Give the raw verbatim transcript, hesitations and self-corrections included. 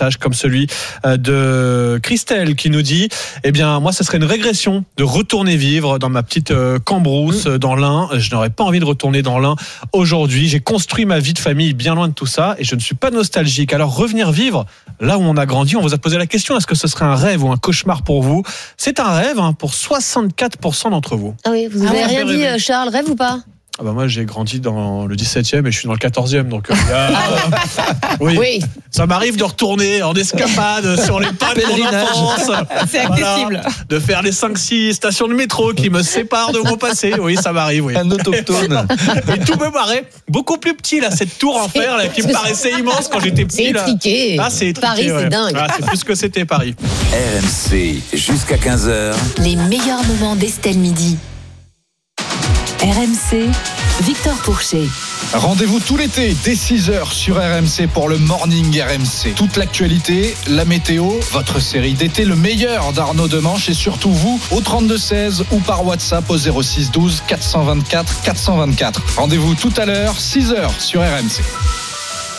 messages comme celui de Christelle qui nous dit eh bien moi ce serait une régression de retourner vivre dans ma petite Cambrousse mmh. dans l'Ain. Je n'aurais pas envie de retourner dans l'Ain aujourd'hui. J'ai construit ma vie de famille bien loin de tout ça et je ne suis pas nostalgique. Alors revenir vivre là où on a grandi, on vous a posé la question, est-ce que ce serait un rêve ou un cauchemar pour vous? C'est un rêve hein, pour soixante-quatre pour cent d'entre vous. Ah oui, vous n'avez ah, rien dit, Charles, rêve ou pas? Ah bah moi j'ai grandi dans le dix-septième et je suis dans le quatorzième donc euh, là, euh, oui. oui ça m'arrive de retourner en escapade sur les pas de mon enfance, c'est accessible, voilà, de faire les cinq six stations de métro qui me séparent de mon passé. Oui ça m'arrive oui. Un autochtone. Et tout me paraît beaucoup plus petit là, cette tour en fer là, qui me paraissait immense quand j'étais petit. C'est étriqué là. Ah, c'est étriqué, Paris ouais. c'est dingue ah, c'est plus ce que c'était Paris. R M C jusqu'à quinze heures. Les meilleurs moments d'Estelle Midi. R M C, Victor Pourchet. Rendez-vous tout l'été dès six heures sur R M C pour le Morning R M C. Toute l'actualité, la météo, votre série d'été, le meilleur d'Arnaud Demanche et surtout vous au trente-deux seize ou par WhatsApp au zéro six douze quatre cent vingt-quatre quatre cent vingt-quatre. Rendez-vous tout à l'heure, six heures sur R M C.